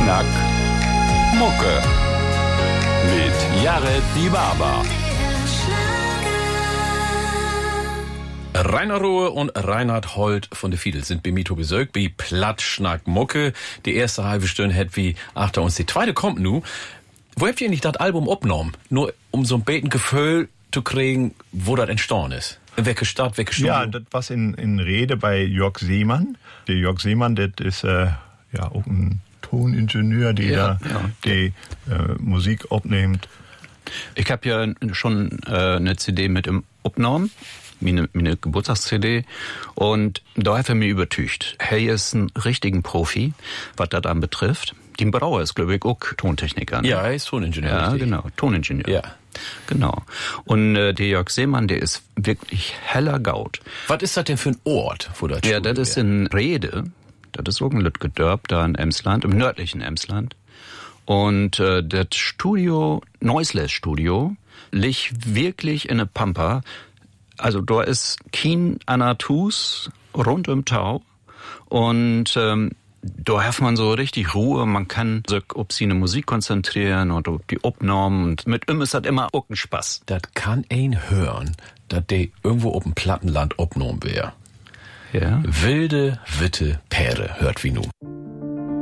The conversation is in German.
Schnack Mucke mit Jared Die Barber. Rainer Rohe und Reinhard Holt von der Fiedel sind bei mir zu Besuch bei Plattschnack Mucke. Die erste halbe Stunde hat wie achter uns, die zweite kommt nu. Wo habt ihr nicht das Album aufgenommen? Nur um so ein beten Gefühl zu kriegen, wo das entstanden ist. In welche Stadt, welche Studio? Ja, das war in Rede bei Jörg Seemann. Der Jörg Seemann, das ist auch ein Toningenieur, der die Musik aufnimmt. Ich habe ja schon eine CD mit im Aufgenommen, meine Geburtstags-CD, und da hat er mir übertücht. Hey ist ein richtigen Profi, was das dann betrifft. Die Brauer ist, glaube ich, auch Tontechniker. Ne? Ja, er ist Toningenieur. Ja, richtig. genau, Toningenieur. Ja. Genau. Und der Jörg Seemann, der ist wirklich heller Gaut. Was ist das denn für ein Ort, wo das Ja, Studio das ist in Rede. Das ist auch ein Lütgedörp, da in Emsland, im nördlichen Emsland. Und das Studio, Noiseless Studio, liegt wirklich in der Pampa. Also da ist kein Anatus rund um Tau. Und da hat man so richtig Ruhe. Man kann sich auf seine Musik konzentrieren und auf die Aufnahmen. Und mit ihm ist das immer auch ein Spaß. Das kann ein hören, dass der irgendwo auf dem Plattenland aufgenommen wäre. Ja. Wilde, witte Päre hört wie nu.